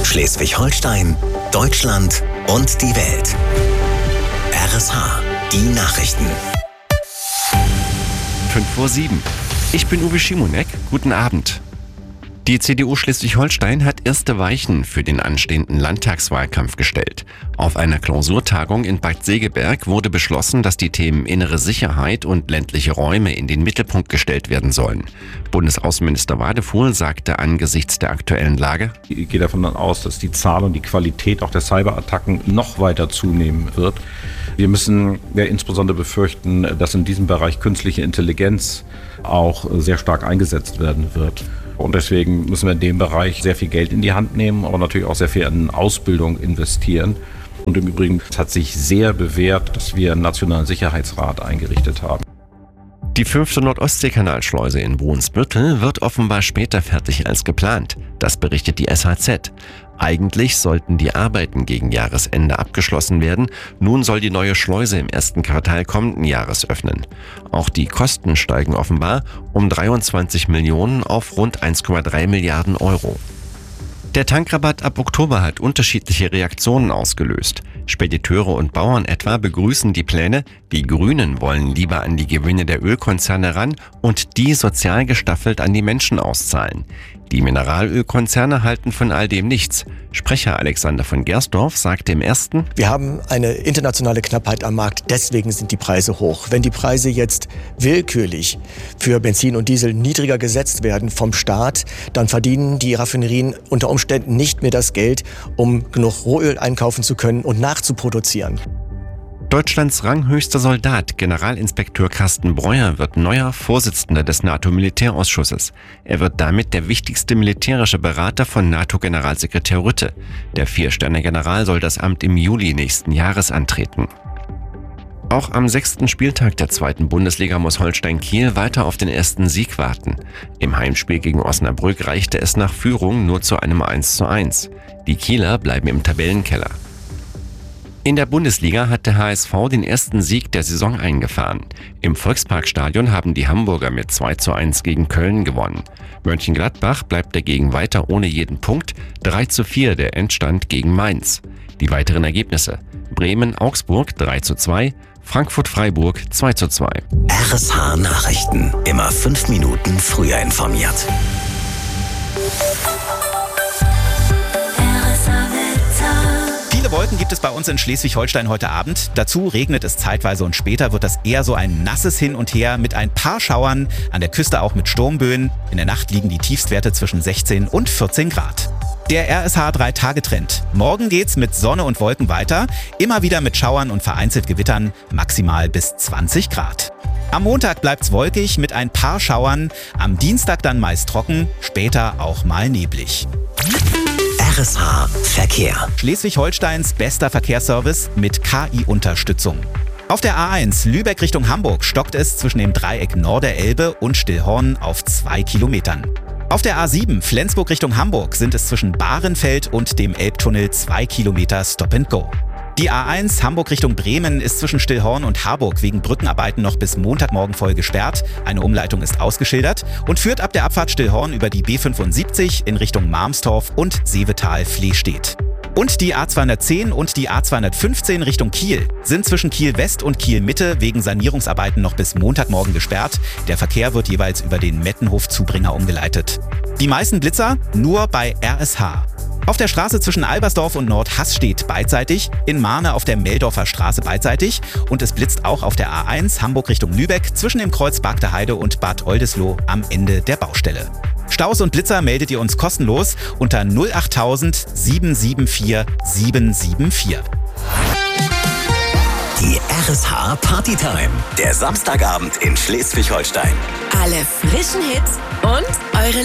Schleswig-Holstein, Deutschland und die Welt. RSH, die Nachrichten. 5:07 Uhr. Ich bin Uwe Schimonek. Guten Abend. Die CDU Schleswig-Holstein hat erste Weichen für den anstehenden Landtagswahlkampf gestellt. Auf einer Klausurtagung in Bad Segeberg wurde beschlossen, dass die Themen innere Sicherheit und ländliche Räume in den Mittelpunkt gestellt werden sollen. Bundesaußenminister Wadefuhl sagte angesichts der aktuellen Lage: Ich gehe davon aus, dass die Zahl und die Qualität auch der Cyberattacken noch weiter zunehmen wird. Wir müssen insbesondere befürchten, dass in diesem Bereich künstliche Intelligenz auch sehr stark eingesetzt werden wird. Und deswegen müssen wir in dem Bereich sehr viel Geld in die Hand nehmen, aber natürlich auch sehr viel in Ausbildung investieren. Und im Übrigen hat sich sehr bewährt, dass wir einen Nationalen Sicherheitsrat eingerichtet haben. Die 5. Nordostseekanalschleuse in Brunsbüttel wird offenbar später fertig als geplant. Das berichtet die SHZ. Eigentlich sollten die Arbeiten gegen Jahresende abgeschlossen werden. Nun soll die neue Schleuse im ersten Quartal kommenden Jahres öffnen. Auch die Kosten steigen offenbar um 23 Millionen auf rund 1,3 Milliarden Euro. Der Tankrabatt ab Oktober hat unterschiedliche Reaktionen ausgelöst. Spediteure und Bauern etwa begrüßen die Pläne, die Grünen wollen lieber an die Gewinne der Ölkonzerne ran und die sozial gestaffelt an die Menschen auszahlen. Die Mineralölkonzerne halten von all dem nichts. Sprecher Alexander von Gersdorf sagte im Ersten: Wir haben eine internationale Knappheit am Markt, deswegen sind die Preise hoch. Wenn die Preise jetzt willkürlich für Benzin und Diesel niedriger gesetzt werden vom Staat, dann verdienen die Raffinerien unter Umständen nicht mehr das Geld, um genug Rohöl einkaufen zu können und nachzuproduzieren. Deutschlands ranghöchster Soldat, Generalinspekteur Carsten Breuer, wird neuer Vorsitzender des NATO-Militärausschusses. Er wird damit der wichtigste militärische Berater von NATO-Generalsekretär Rutte. Der 4-Sterne-General soll das Amt im Juli nächsten Jahres antreten. Auch am 6. Spieltag der 2. Bundesliga muss Holstein Kiel weiter auf den ersten Sieg warten. Im Heimspiel gegen Osnabrück reichte es nach Führung nur zu einem 1:1. Die Kieler bleiben im Tabellenkeller. In der Bundesliga hat der HSV den ersten Sieg der Saison eingefahren. Im Volksparkstadion haben die Hamburger mit 2:1 gegen Köln gewonnen. Mönchengladbach bleibt dagegen weiter ohne jeden Punkt. 3:4 der Endstand gegen Mainz. Die weiteren Ergebnisse: Bremen-Augsburg 3:2, Frankfurt-Freiburg 2:2. RSH Nachrichten. Immer 5 Minuten früher informiert. Viele Wolken gibt es bei uns in Schleswig-Holstein heute Abend. Dazu regnet es zeitweise und später wird das eher so ein nasses Hin und Her mit ein paar Schauern, an der Küste auch mit Sturmböen. In der Nacht liegen die Tiefstwerte zwischen 16 und 14 Grad. Der RSH 3-Tage-Trend. Morgen geht's mit Sonne und Wolken weiter, immer wieder mit Schauern und vereinzelt Gewittern, maximal bis 20 Grad. Am Montag bleibt's wolkig mit ein paar Schauern, am Dienstag dann meist trocken, später auch mal neblig. RSH Verkehr. Schleswig-Holsteins bester Verkehrsservice mit KI-Unterstützung. Auf der A1 Lübeck Richtung Hamburg stockt es zwischen dem Dreieck Norderelbe und Stillhorn auf 2 Kilometern. Auf der A7 Flensburg Richtung Hamburg sind es zwischen Bahrenfeld und dem Elbtunnel 2 Kilometer Stop and Go. Die A1 Hamburg Richtung Bremen ist zwischen Stillhorn und Harburg wegen Brückenarbeiten noch bis Montagmorgen voll gesperrt. Eine Umleitung ist ausgeschildert und führt ab der Abfahrt Stillhorn über die B75 in Richtung Marmstorf und Seevetal-Flehstedt. Und die A210 und die A215 Richtung Kiel sind zwischen Kiel West und Kiel Mitte wegen Sanierungsarbeiten noch bis Montagmorgen gesperrt. Der Verkehr wird jeweils über den Mettenhof-Zubringer umgeleitet. Die meisten Blitzer nur bei RSH. Auf der Straße zwischen Albersdorf und Nordhasstedt beidseitig, in Marne auf der Meldorfer Straße beidseitig und es blitzt auch auf der A1 Hamburg Richtung Lübeck zwischen dem Kreuz Bagde Heide und Bad Oldesloe am Ende der Baustelle. Staus und Blitzer meldet ihr uns kostenlos unter 08000 774 774. Die RSH Partytime. Der Samstagabend in Schleswig-Holstein. Alle frischen Hits und eure